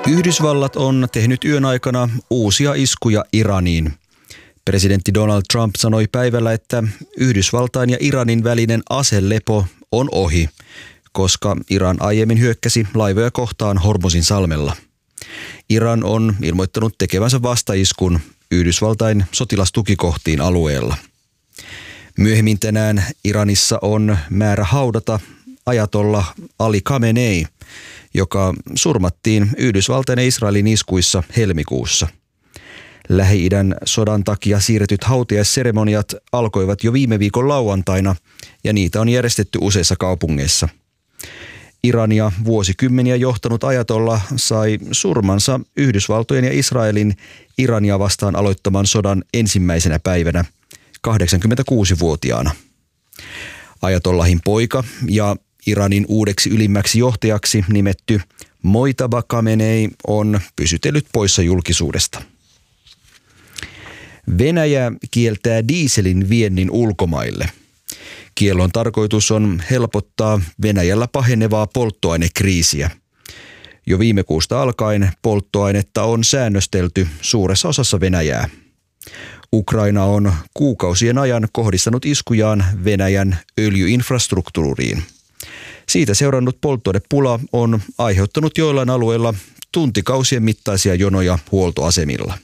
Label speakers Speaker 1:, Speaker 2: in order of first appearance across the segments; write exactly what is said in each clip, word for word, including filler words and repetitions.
Speaker 1: Yhdysvallat on tehnyt yön aikana uusia iskuja Iraniin. Presidentti Donald Trump sanoi päivällä, että Yhdysvaltain ja Iranin välinen aselepo on ohi, koska Iran aiemmin hyökkäsi laivoja kohtaan Hormuzin salmella. Iran on ilmoittanut tekevänsä vastaiskun Yhdysvaltain sotilastukikohtiin alueella. Myöhemmin tänään Iranissa on määrä haudata ajatollah Ali Khamenei, joka surmattiin Yhdysvaltain ja Israelin iskuissa helmikuussa. Lähi-idän sodan takia siirretyt hautajaisseremoniat alkoivat jo viime viikon lauantaina ja niitä on järjestetty useissa kaupungeissa. Irania vuosikymmeniä johtanut ajatollah sai surmansa Yhdysvaltojen ja Israelin Irania vastaan aloittaman sodan ensimmäisenä päivänä kahdeksankymmentäkuusivuotiaana. Ajatollahin poika ja Iranin uudeksi ylimmäksi johtajaksi nimetty Mojtaba Khamenei on pysytellyt poissa julkisuudesta. Venäjä kieltää dieselin viennin ulkomaille. Kiellon tarkoitus on helpottaa Venäjällä pahenevaa polttoainekriisiä. Jo viime kuusta alkaen polttoainetta on säännöstelty suuressa osassa Venäjää. Ukraina on kuukausien ajan kohdistanut iskujaan Venäjän öljyinfrastruktuuriin. Siitä seurannut polttoainepula on aiheuttanut joillain alueilla tuntikausien mittaisia jonoja huoltoasemilla.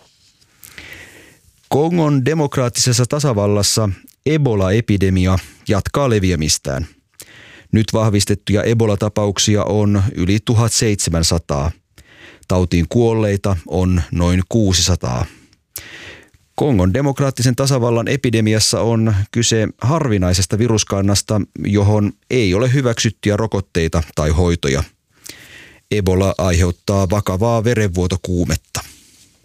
Speaker 1: Kongon demokraattisessa tasavallassa Ebola-epidemia jatkaa leviämistään. Nyt vahvistettuja Ebola-tapauksia on yli tuhatseitsemänsataa. Tautiin kuolleita on noin kuusisataa. Kongon demokraattisen tasavallan epidemiassa on kyse harvinaisesta viruskannasta, johon ei ole hyväksyttyjä rokotteita tai hoitoja. Ebola aiheuttaa vakavaa verenvuotokuumetta.